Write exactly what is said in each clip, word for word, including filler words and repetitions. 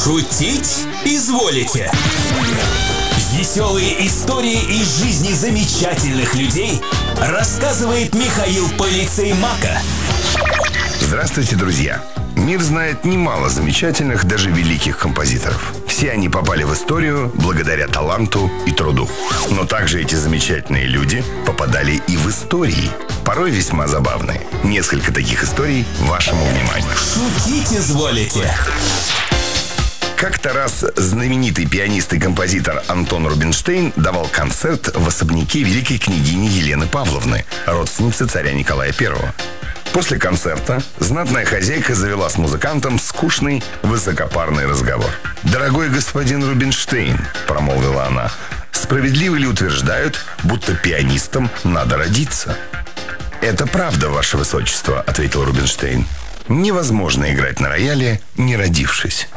Шутить изволите. Веселые истории из жизни замечательных людей рассказывает Михаил Полицеймака. Здравствуйте, друзья! Мир знает немало замечательных, даже великих композиторов. Все они попали в историю благодаря таланту и труду. Но также эти замечательные люди попадали и в истории, порой весьма забавные. Несколько таких историй вашему вниманию. Шутить изволите. Как-то раз знаменитый пианист и композитор Антон Рубинштейн давал концерт в особняке великой княгини Елены Павловны, родственницы царя Николая Первого. После концерта знатная хозяйка завела с музыкантом скучный, высокопарный разговор. «Дорогой господин Рубинштейн», — промолвила она, — «справедливо ли утверждают, будто пианистам надо родиться?» «Это правда, ваше высочество», — ответил Рубинштейн. «Невозможно играть на рояле, не родившись».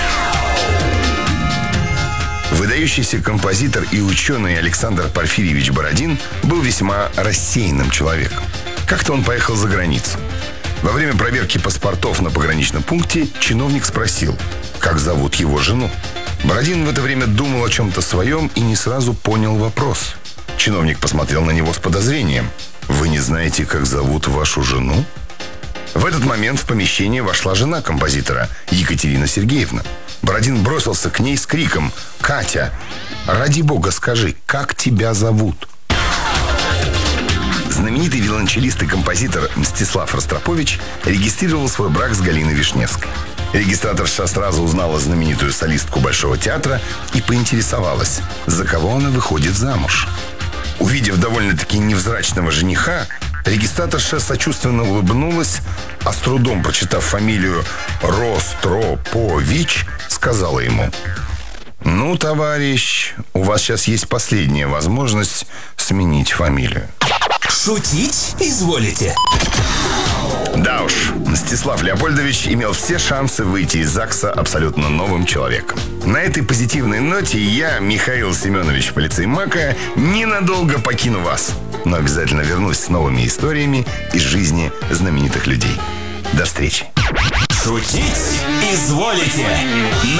Выдающийся композитор и ученый Александр Порфирьевич Бородин был весьма рассеянным человеком. Как-то он поехал за границу. Во время проверки паспортов на пограничном пункте чиновник спросил, как зовут его жену. Бородин в это время думал о чем-то своем и не сразу понял вопрос. Чиновник посмотрел на него с подозрением. «Вы не знаете, как зовут вашу жену?» В этот момент в помещение вошла жена композитора, Екатерина Сергеевна. Бородин бросился к ней с криком: «Катя, ради бога скажи, как тебя зовут?» Знаменитый виолончелист и композитор Мстислав Ростропович регистрировал свой брак с Галиной Вишневской. Регистраторша сразу узнала знаменитую солистку Большого театра и поинтересовалась, за кого она выходит замуж. Увидев довольно-таки невзрачного жениха, регистраторша сочувственно улыбнулась, а с трудом прочитав фамилию Ростропович, сказала ему: «Ну, товарищ, у вас сейчас есть последняя возможность сменить фамилию». Шутить изволите. Да уж, Мстислав Леопольдович имел все шансы выйти из ЗАГСа абсолютно новым человеком. На этой позитивной ноте я, Михаил Семенович Полицеймака, ненадолго покину вас, но обязательно вернусь с новыми историями из жизни знаменитых людей. До встречи. Шутить изволите. На